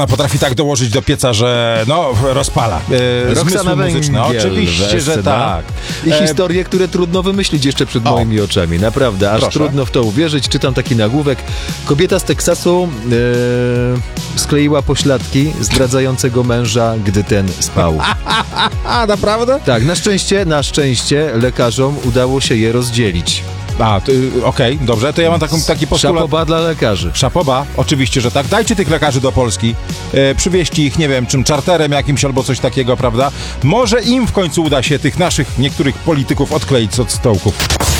A potrafi tak dołożyć do pieca, że rozpala. Roxana muzyczne. Węgiel, Oczywiście, że tak. I historie, które trudno wymyślić jeszcze przed moimi oczami. Naprawdę, aż Proszę. trudno w to uwierzyć. Czytam taki nagłówek. Kobieta z Teksasu skleiła pośladki zdradzającego męża, gdy ten spał. A, naprawdę? Tak, na szczęście lekarzom udało się je rozdzielić. Okej, dobrze, to ja mam taki postulat. Szapoba dla lekarzy. Szapoba, oczywiście, że tak. Dajcie tych lekarzy do Polski, przywieźcie ich, nie wiem, czym czarterem jakimś albo coś takiego, prawda? Może im w końcu uda się tych naszych niektórych polityków odkleić od stołków.